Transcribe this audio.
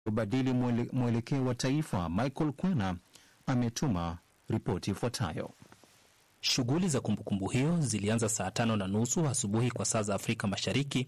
kubadili mwelekeo wa taifa. Michael Kwena ametuma ripoti ifuatayo. Shughuli za kumbukumbu hiyo zilianza saa 5:30 asubuhi kwa saa za Afrika Mashariki